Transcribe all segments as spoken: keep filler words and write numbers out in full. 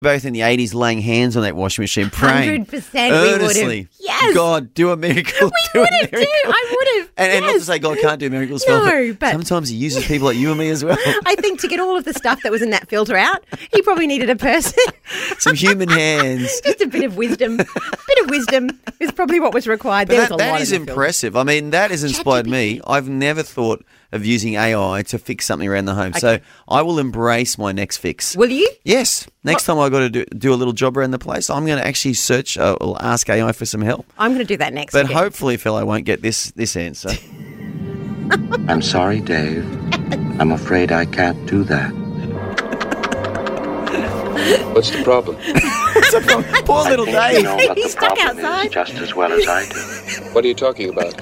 both in the eighties laying hands on that washing machine, praying one hundred percent we would earnestly, have. Yes. God, do a miracle. We do would a have, miracle. too. I would have. And, and not yes. to say God can't do miracles, No, Phil, but- sometimes he uses people like you and me as well. I think to get all of the stuff that was in that filter out, he probably needed a person. Some human hands. Just a bit of wisdom. A bit of wisdom is probably what was required. But there that, was a lot that is in the filter. impressive. I mean, that has inspired me. I've never thought of using A I to fix something around the home. So I will embrace my next fix. Will you? Yes. Next time I've got to do, do a little job around the place, I'm going to actually search uh, or ask A I for some help. I'm going to do that next. But again. hopefully, Phil, I won't get this, this answer. I'm sorry, Dave. I'm afraid I can't do that. What's the problem? Poor little I think you know Dave. what He's the stuck problem outside. is just as well as I do. What are you talking about?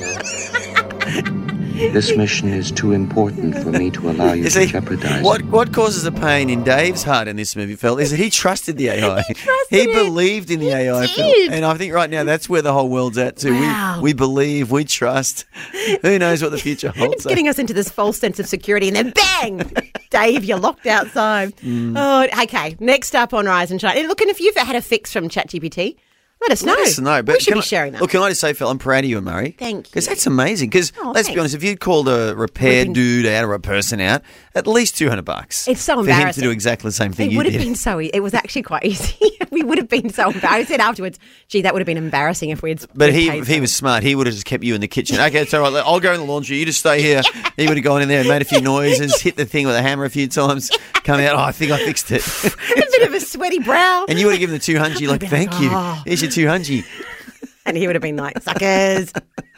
This mission is too important for me to allow you You to see, jeopardize what it. what causes a pain in Dave's heart in this movie, Phil, is that he trusted the A I. He trusted He it. believed in the A I, Phil. did. And I think right now that's where the whole world's at too. Wow. We we believe, we trust. Who knows what the future holds? It's getting us into this false sense of security, and then bang, Dave, you're locked outside. Mm. Oh, okay. Next up on Rise and Shine. And look, and if you've had a fix from ChatGPT, let us know. Let us know. But we should can be I- sharing that. Look, can I just say, Phil, I'm proud of you, Murray. Thank you. Because that's amazing. Because Oh, let's be thanks. honest, if you'd called a repair Would've been- dude out or a person out, at least two hundred bucks. It's so for him to embarrassing. do exactly the same thing It you would have did. been so. e- It was actually quite easy. we would have been so embarrassed. I said afterwards, "Gee, that would have been embarrassing if we had." But we'd he, paid if he for was it." smart, he would have just kept you in the kitchen. Okay, it's all right. I'll go in the laundry. You just stay here. He would have gone in there and made a few noises, hit the thing with a hammer a few times, come out. Oh, I think I fixed it. a bit of a sweaty brow, And you would have given the two hundred. Like, I'd be like, thank you. "Oh." Here's your two hundred. and he would have been like, "Suckers."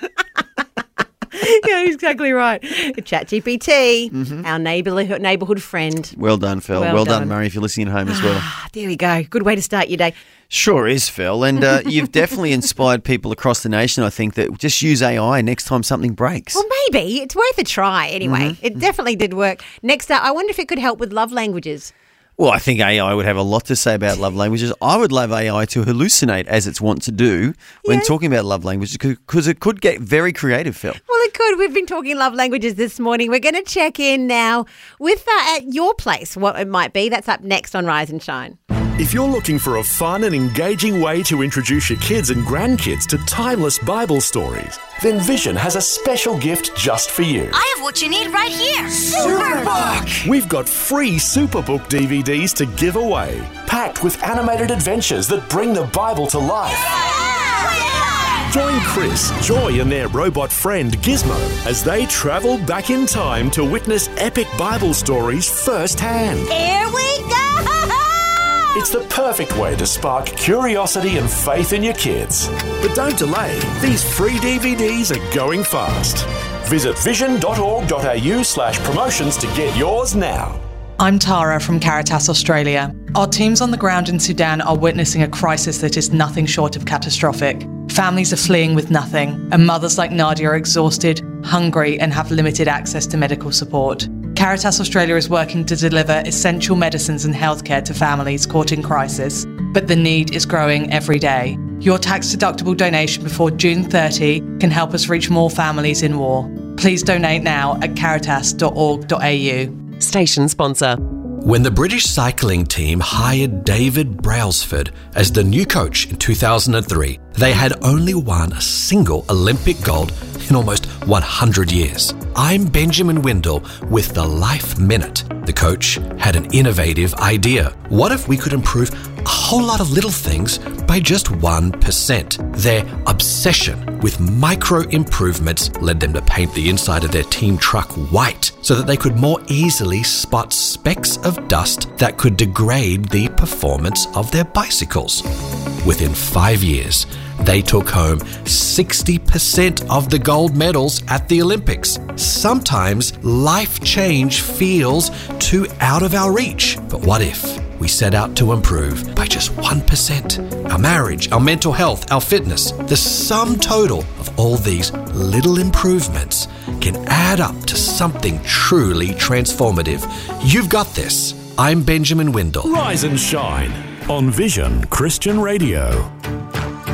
Yeah, exactly right. ChatGPT, our neighbourhood neighbourhood friend. Well done, Phil. Well, Well done, done. Murray, if you're listening at home as well. Ah, there we go. Good way to start your day. Sure is, Phil. And uh, you've definitely inspired people across the nation, I think, that just use A I next time something breaks. Well, maybe it's worth a try. Anyway, Mm-hmm. it definitely did work. Next up, I wonder if it could help with love languages. Well, I think A I would have a lot to say about love languages. I would love A I to hallucinate, as it's wont to do, when Yeah. talking about love languages, because it could get very creative, Phil. Well, it could. We've been talking love languages this morning. We're going to check in now with uh, at your place, what it might be. That's up next on Rise and Shine. If you're looking for a fun and engaging way to introduce your kids and grandkids to timeless Bible stories, then Vision has a special gift just for you. I have what you need right here. Superbook! We've got free Superbook D V Ds to give away, packed with animated adventures that bring the Bible to life. Join Chris, Joy and their robot friend Gizmo as they travel back in time to witness epic Bible stories firsthand. Here we go! It's the perfect way to spark curiosity and faith in your kids. But don't delay, these free D V Ds are going fast. Visit vision.org.au slash promotions to get yours now. I'm Tara from Caritas Australia. Our teams on the ground in Sudan are witnessing a crisis that is nothing short of catastrophic. Families are fleeing with nothing, and mothers like Nadia are exhausted, hungry, and have limited access to medical support. Caritas Australia is working to deliver essential medicines and healthcare to families caught in crisis, but the need is growing every day. Your tax-deductible donation before June thirtieth can help us reach more families in war. Please donate now at caritas dot org dot a u. Station sponsor. When the British cycling team hired David Brailsford as the new coach in two thousand three, they had only won a single Olympic gold in almost one hundred years. I'm Benjamin Windle with the Life Minute. The coach had an innovative idea. What if we could improve a whole lot of little things by just one percent? Their obsession with micro improvements led them to paint the inside of their team truck white so that they could more easily spot specks of dust that could degrade the performance of their bicycles. Within five years, they took home sixty percent of the gold medals at the Olympics. Sometimes life change feels too out of our reach. But what if we set out to improve by just one percent? Our marriage, our mental health, our fitness, the sum total of all these little improvements can add up to something truly transformative. You've got this. I'm Benjamin Windle. Rise and Shine on Vision Christian Radio.